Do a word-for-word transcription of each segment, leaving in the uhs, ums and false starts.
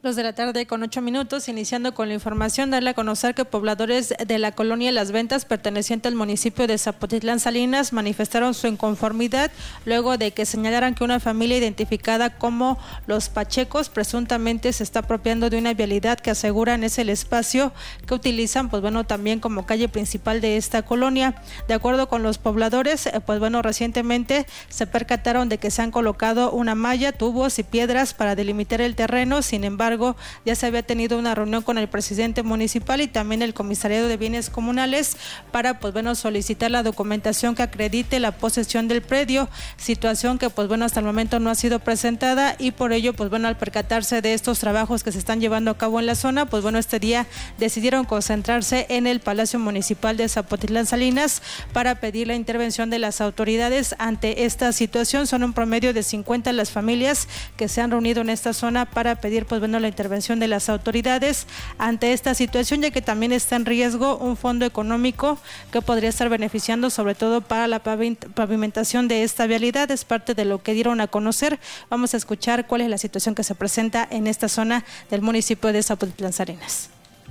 Dos de la tarde con ocho minutos, iniciando con la información, darle a conocer que pobladores de la colonia Las Ventas, perteneciente al municipio de Zapotitlán Salinas, manifestaron su inconformidad luego de que señalaran que una familia identificada como Los Pachecos presuntamente se está apropiando de una vialidad que aseguran es el espacio que utilizan, pues bueno, también como calle principal de esta colonia. De acuerdo con los pobladores, pues bueno, recientemente se percataron de que se han colocado una malla, tubos y piedras para delimitar el terreno. Sin embargo, ya se había tenido una reunión con el presidente municipal y también el comisariado de bienes comunales para, pues bueno, solicitar la documentación que acredite la posesión del predio, situación que, pues bueno, hasta el momento no ha sido presentada, y por ello, pues bueno, al percatarse de estos trabajos que se están llevando a cabo en la zona, pues bueno, este día decidieron concentrarse en el Palacio Municipal de Zapotitlán Salinas para pedir la intervención de las autoridades ante esta situación. Son un promedio de cincuenta las familias que se han reunido en esta zona para pedir, pues bueno, la intervención de las autoridades ante esta situación, ya que también está en riesgo un fondo económico que podría estar beneficiando sobre todo para la pavimentación de esta vialidad. Es parte de lo que dieron a conocer. Vamos a escuchar cuál es la situación que se presenta en esta zona del municipio de Zapotitlán Salinas.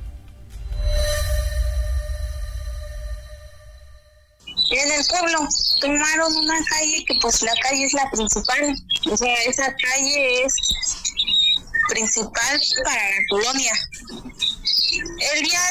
En el pueblo tomaron una calle que pues la calle es la principal, o sea, esa calle es principal para la colonia. El día